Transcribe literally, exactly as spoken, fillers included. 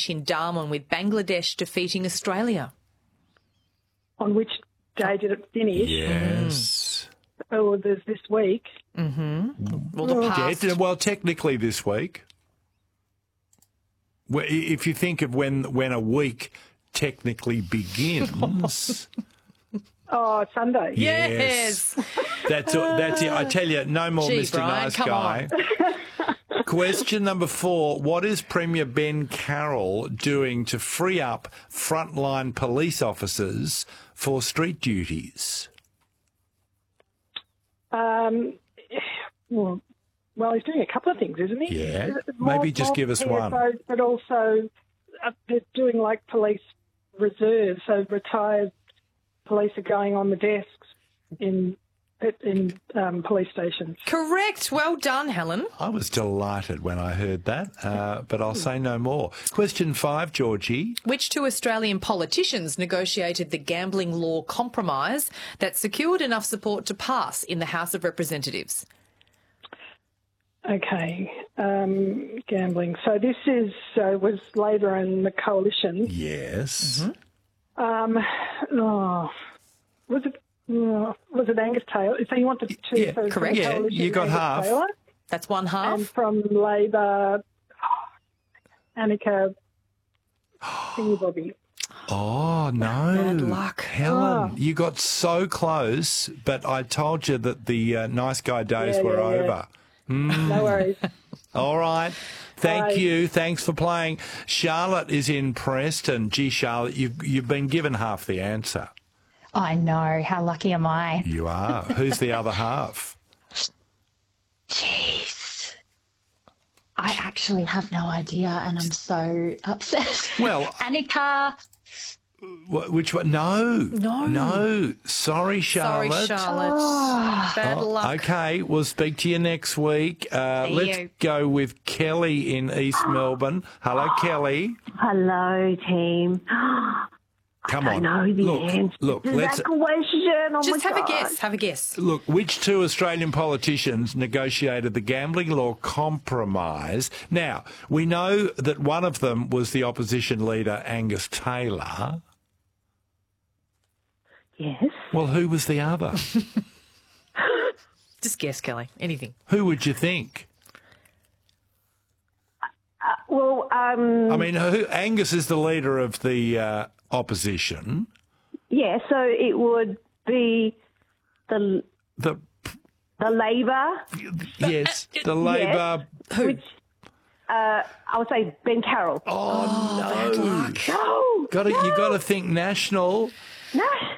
finish in Darwin with Bangladesh defeating Australia? On which day did it finish? Yes. Oh, there's this week. Mm-hmm. Well, the past. Yeah, well, technically this week. Well, if you think of when when a week technically begins. Oh, Sunday. Yes. That's that's it. I tell you, no more Gee, Mister Brian, Nice come Guy. Question number four. What is Premier Ben Carroll doing to free up frontline police officers for street duties? Um, well, well, he's doing a couple of things, isn't he? Yeah. More, Maybe just more give us P S Os, one. But also, uh, they're doing like police reserves, so retired police are going on the desks in in um, police stations. Correct. Well done, Helen. I was delighted when I heard that, uh, but I'll say no more. Question five, Georgie. Which two Australian politicians negotiated the gambling law compromise that secured enough support to pass in the House of Representatives? Okay, um, gambling. So this is uh, was Labor and the coalition. Yes. Mm-hmm. Um, oh, was it? Oh, was it Angus Taylor? So you want the two? Yeah, so correct. Yeah, coalition, you got Angus half. Taylor, That's one half. and from Labor, oh, Annika Thingy-bobby. Oh, no. Bad luck. Helen, Oh. you got so close, but I told you that the uh, nice guy days Yeah, were yeah, yeah. over. Mm. No worries. All right. Thank Bye. you. Thanks for playing. Charlotte is in Preston. Gee, Charlotte, you've, you've been given half the answer. I know. How lucky am I? You are. Who's the other half? Jeez. I actually have no idea and I'm so upset. Well- Annika. Wh- Which one? No. No. No. Sorry, Sorry, Charlotte. Charlotte. Oh. Bad Oh, luck. okay, we'll speak to you next week. Uh, See let's you. go with Kelly in East Melbourne. Hello, Kelly. Hello, team. Come I on. know the look, answer look, to let's that question. Oh Just my have a God. guess. Have a guess. look. Which two Australian politicians negotiated the gambling law compromise? Now we know that one of them was the opposition leader Angus Taylor. Yes. Well, who was the other? Just guess, Kelly. Anything. Who would you think? Well, um, I mean, who, Angus is the leader of the uh, opposition. yeah, so it would be the The the Labor, yes, the Labor. which uh, I would say Ben Carroll. Oh, no! No, Got to, you got to think national. no.